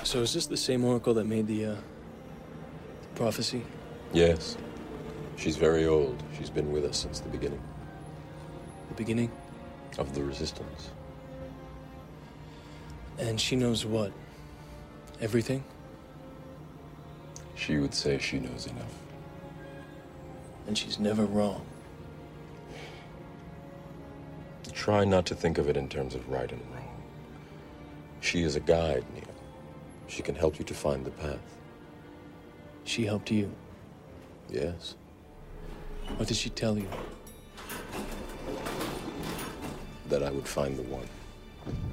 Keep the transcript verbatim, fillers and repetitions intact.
So is this the same oracle that made the, uh, the prophecy? Yes. She's very old. She's been with us since the beginning. The beginning? Of the Resistance. And she knows what? Everything? She would say she knows enough. And she's never wrong. Try not to think of it in terms of right and wrong. She is a guide, Neil. She can help you to find the path. She helped you? Yes. What did she tell you? That I would find the one.